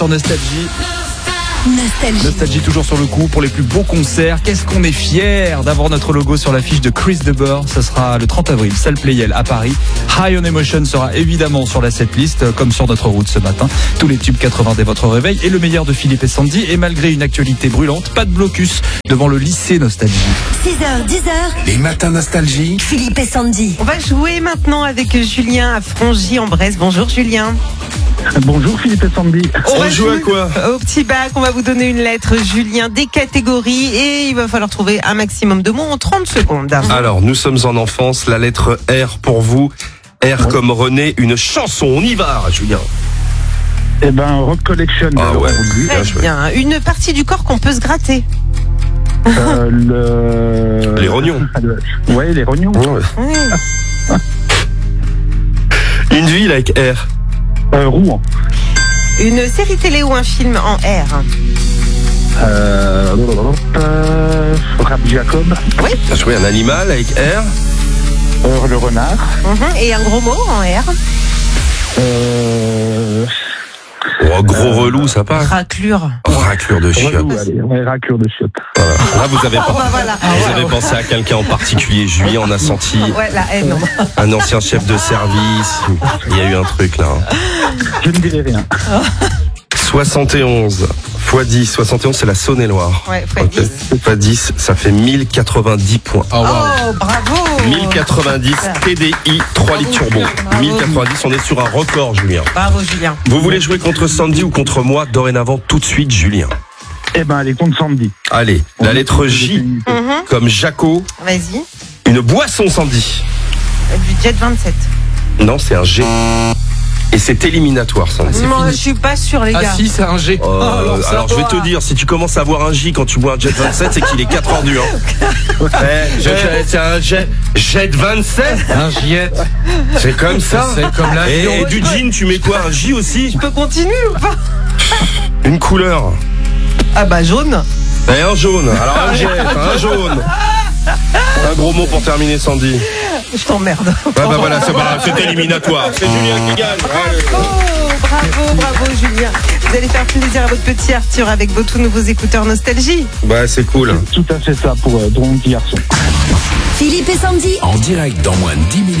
Sur Nostalgie. Nostalgie toujours sur le coup pour les plus beaux concerts. Qu'est-ce qu'on est fiers d'avoir notre logo sur l'affiche de Chris de Burgh. Ce sera le 30 avril, salle Playel à Paris. High on Emotion sera évidemment sur la setlist, comme sur notre route ce matin. Tous les tubes 80 dès votre réveil et le meilleur de Philippe et Sandy. Et malgré une actualité brûlante, pas de blocus devant le lycée Nostalgie. 6h, 10h, Les matins Nostalgie. Philippe et Sandy. On va jouer maintenant avec Julien à Frangy-en-Bresse. Bonjour Julien. Bonjour Philippe et Sandy. On joue à quoi? Au petit bac, on va vous donner une lettre, Julien, des catégories et il va falloir trouver un maximum de mots en 30 secondes. Alors, nous sommes en enfance, la lettre R pour vous. R comme René, une chanson, on y va, Julien. Eh ben, Rock Collection. de Ah Laurent ouais. Voulzy. Très bien. Une partie du corps qu'on peut se gratter. Les rognons. Ouais, les rognons. Ouais. Oui. Une ville avec R. Rouen. Une série télé ou un film en R. Rap Jacob. T'as joué un animal avec R. Le renard. Et un gros mot en R. Oh, gros relou, ça passe. Raclure. Raclure de chiottes. Relou, allez, ouais, raclure de chiottes. Voilà. Là, vous avez, Voilà. vous avez pensé à quelqu'un en particulier. Julien, on a senti Ouais, la haine. un ancien chef de service. Il y a eu un truc là. Je ne dirai rien. 71 x 10. 71, c'est la Saône-et-Loire. Ouais, fois Ok. 10. Fois 10, ça fait 1090 points. Oh, wow. Oh, bravo. 1090 TDI 3 litres turbo. Bravo. 1090, on est sur un record, Julien. Bravo Julien. Vous voulez jouer contre Sandy ou contre moi? Dorénavant, tout de suite, Julien. Eh ben, les comptes Sandy. Allez, la lettre J, comme Jaco, Vas-y. une boisson, Sandy. Du Jet 27. Non, c'est un G. Et c'est éliminatoire, Sandy. Non, je suis pas sûre les Ah gars. si, c'est un G. Alors je vais te dire, si tu commences à boire un J quand tu bois un Jet 27, c'est qu'il est 4 heures du c'est un Jet 27. Un Jet. C'est comme ça. C'est comme la Et du gin, tu mets quoi? Un J aussi? Je peux continuer ou pas? Une couleur. Ah bah jaune. Et un jaune. Alors un jet, un jaune. Un gros mot pour terminer, Sandy. Je t'emmerde. Bah voilà, c'est éliminatoire. C'est Julien qui gagne. Allez. Bravo Julien. Vous allez faire plaisir à votre petit Arthur avec vos tout nouveaux écouteurs Nostalgie. Bah c'est cool. Tout à fait ça pour Drôle Petit Garçon. Philippe et Sandy. En direct dans moins de 10 minutes.